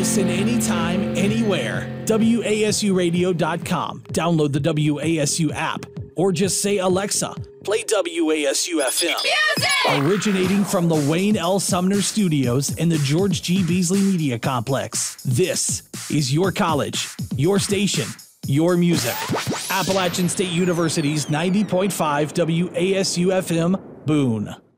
Listen anytime, anywhere. WASUradio.com. Download the WASU app. Or just say, Alexa, play WASU FM. Music! Originating from the Wayne L. Sumner Studios in the George G. Beasley Media Complex. This is your college, your station, your music. Appalachian State University's 90.5 WASU FM, Boone.